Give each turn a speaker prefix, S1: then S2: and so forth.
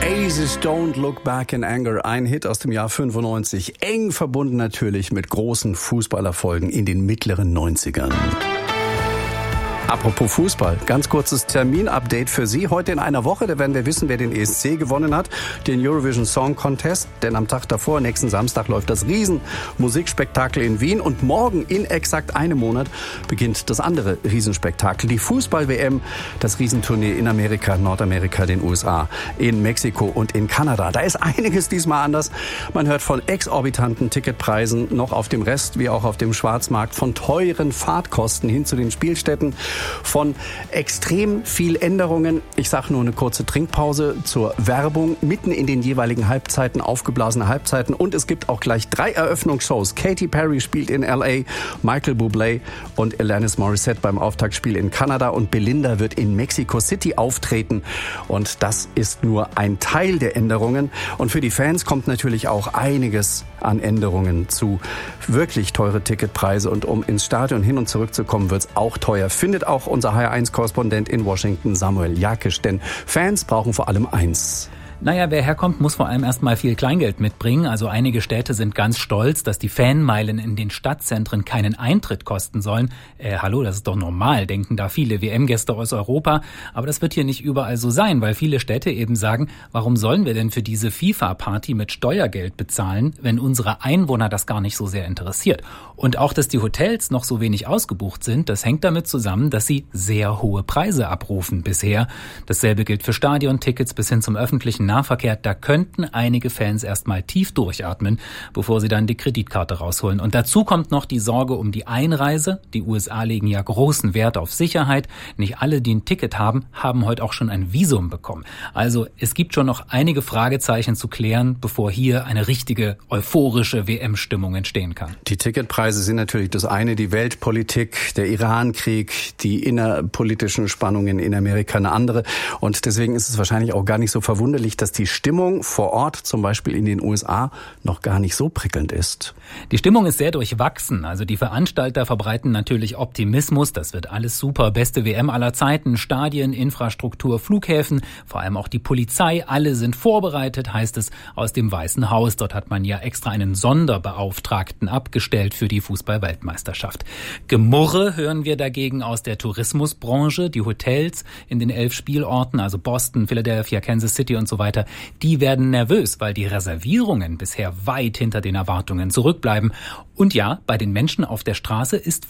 S1: Oasis, Don't Look Back in Anger, ein Hit aus dem Jahr 95, eng verbunden natürlich mit großen Fußballerfolgen in den mittleren 90ern. Apropos Fußball, ganz kurzes Terminupdate für Sie. Heute in einer Woche, da werden wir wissen, wer den ESC gewonnen hat, den Eurovision Song Contest. Denn am Tag davor, nächsten Samstag, läuft das Riesenmusikspektakel in Wien. Und morgen, in exakt einem Monat, beginnt das andere Riesenspektakel, die Fußball-WM, das Riesenturnier in Amerika, Nordamerika, den USA, in Mexiko und in Kanada. Da ist einiges diesmal anders. Man hört von exorbitanten Ticketpreisen noch auf dem Rest, wie auch auf dem Schwarzmarkt, von teuren Fahrtkosten hin zu den Spielstätten, von extrem viel Änderungen. Ich sage nur eine kurze Trinkpause zur Werbung, mitten in den jeweiligen Halbzeiten, aufgeblasene Halbzeiten. Und es gibt auch gleich 3 Eröffnungsshows. Katy Perry spielt in L.A., Michael Bublé und Alanis Morissette beim Auftaktspiel in Kanada und Belinda wird in Mexico City auftreten. Und das ist nur ein Teil der Änderungen. Und für die Fans kommt natürlich auch einiges an Änderungen zu. Wirklich teure Ticketpreise und um ins Stadion hin und zurück zu kommen, wird es auch teuer. Findet auch unser HR1-Korrespondent in Washington, Samuel Jakisch. Denn Fans brauchen vor allem eins.
S2: Naja, wer herkommt, muss vor allem erstmal viel Kleingeld mitbringen. Also einige Städte sind ganz stolz, dass die Fanmeilen in den Stadtzentren keinen Eintritt kosten sollen. Hallo, das ist doch normal, denken da viele WM-Gäste aus Europa. Aber das wird hier nicht überall so sein, weil viele Städte eben sagen, warum sollen wir denn für diese FIFA-Party mit Steuergeld bezahlen, wenn unsere Einwohner das gar nicht so sehr interessiert? Und auch, dass die Hotels noch so wenig ausgebucht sind, das hängt damit zusammen, dass sie sehr hohe Preise abrufen bisher. Dasselbe gilt für Stadiontickets bis hin zum öffentlichen Nahverkehr, da könnten einige Fans erstmal tief durchatmen, bevor sie dann die Kreditkarte rausholen. Und dazu kommt noch die Sorge um die Einreise. Die USA legen ja großen Wert auf Sicherheit. Nicht alle, die ein Ticket haben, haben heute auch schon ein Visum bekommen. Also es gibt schon noch einige Fragezeichen zu klären, bevor hier eine richtige euphorische WM-Stimmung entstehen kann.
S1: Die Ticketpreise sind natürlich das eine, die Weltpolitik, der Irankrieg, die innerpolitischen Spannungen in Amerika eine andere. Und deswegen ist es wahrscheinlich auch gar nicht so verwunderlich, dass die Stimmung vor Ort, zum Beispiel in den USA, noch gar nicht so prickelnd ist.
S2: Die Stimmung ist sehr durchwachsen. Also die Veranstalter verbreiten natürlich Optimismus. Das wird alles super. Beste WM aller Zeiten. Stadien, Infrastruktur, Flughäfen, vor allem auch die Polizei. Alle sind vorbereitet, heißt es aus dem Weißen Haus. Dort hat man ja extra einen Sonderbeauftragten abgestellt für die Fußball-Weltmeisterschaft. Gemurre hören wir dagegen aus der Tourismusbranche. Die Hotels in den 11 Spielorten, also Boston, Philadelphia, Kansas City und so weiter, die werden nervös, weil die Reservierungen bisher weit hinter den Erwartungen zurückbleiben. Und ja, bei den Menschen auf der Straße ist